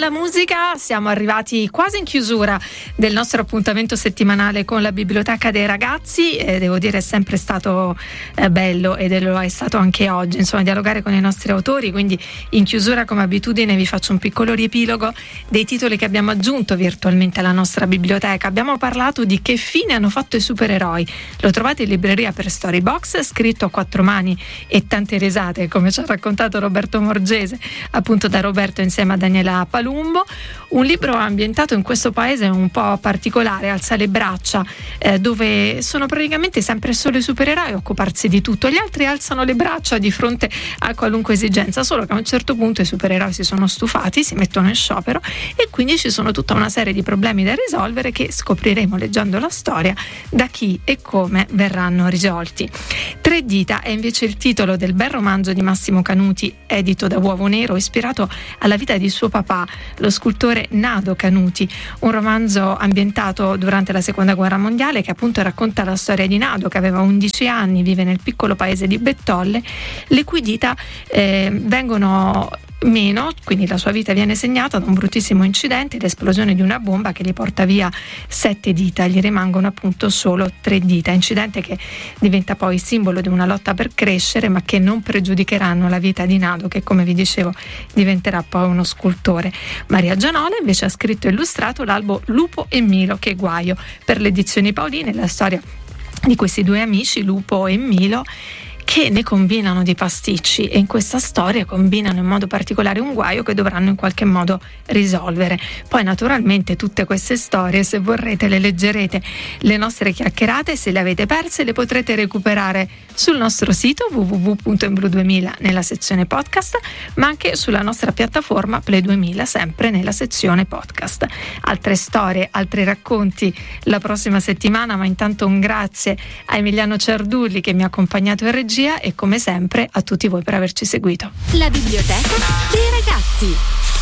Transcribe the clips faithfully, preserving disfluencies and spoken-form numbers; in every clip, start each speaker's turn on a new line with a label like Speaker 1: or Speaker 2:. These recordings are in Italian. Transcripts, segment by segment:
Speaker 1: dalla musica siamo arrivati quasi in chiusura del nostro appuntamento settimanale con la Biblioteca dei Ragazzi, e devo dire è sempre stato eh, bello, ed lo è stato anche oggi, insomma, dialogare con i nostri autori. Quindi in chiusura, come abitudine, vi faccio un piccolo riepilogo dei titoli che abbiamo aggiunto virtualmente alla nostra biblioteca. Abbiamo parlato di Che fine hanno fatto i supereroi, lo trovate in libreria per Storybox, scritto a quattro mani e tante risate, come ci ha raccontato Roberto Morgese, appunto da Roberto insieme a Daniela Palumbo. Un libro ambientato in questo paese un po' particolare, Alza le braccia, eh, dove sono praticamente sempre solo i supereroi a occuparsi di tutto, gli altri alzano le braccia di fronte a qualunque esigenza, solo che a un certo punto i supereroi si sono stufati, si mettono in sciopero, e quindi ci sono tutta una serie di problemi da risolvere che scopriremo leggendo la storia da chi e come verranno risolti. Tre dita è invece il titolo del bel romanzo di Massimo Canuti, edito da Uovo Nero, ispirato alla vita di suo papà, lo scultore Nado Canuti, un romanzo ambientato durante la seconda guerra mondiale che appunto racconta la storia di Nado, che aveva undici anni, vive nel piccolo paese di Bettolle, le cui dita eh, vengono meno, quindi la sua vita viene segnata da un bruttissimo incidente, l'esplosione di una bomba che gli porta via sette dita, gli rimangono appunto solo tre dita, incidente che diventa poi simbolo di una lotta per crescere, ma che non pregiudicheranno la vita di Nado, che, come vi dicevo, diventerà poi uno scultore. Maria Gianola invece ha scritto e illustrato l'albo Lupo e Milo, che guaio, per le edizioni Paoline, la storia di questi due amici, Lupo e Milo, che ne combinano di pasticci, e in questa storia combinano in modo particolare un guaio che dovranno in qualche modo risolvere. Poi naturalmente tutte queste storie, se vorrete, le leggerete. Le nostre chiacchierate, se le avete perse, le potrete recuperare sul nostro sito w w w punto emblu duemila nella sezione podcast, ma anche sulla nostra piattaforma Play duemila, sempre nella sezione podcast. Altre storie, altri racconti la prossima settimana, ma intanto un grazie a Emiliano Ciardulli che mi ha accompagnato in regia, e come sempre a tutti voi per averci seguito.
Speaker 2: La Biblioteca dei Ragazzi.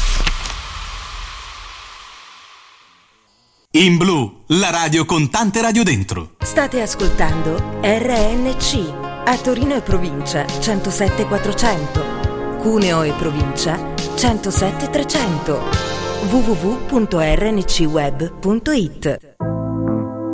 Speaker 3: In Blu, la radio con tante radio dentro.
Speaker 4: State ascoltando R N C a Torino e provincia centosette quattrocento, Cuneo e provincia centosette trecento, w w w punto r n c web punto i t.